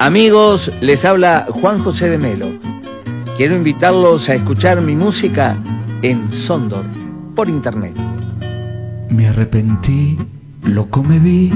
Amigos, les habla Juan José de Melo. Quiero invitarlos a escuchar mi música en Sondor, por internet. Me arrepentí, loco me vi.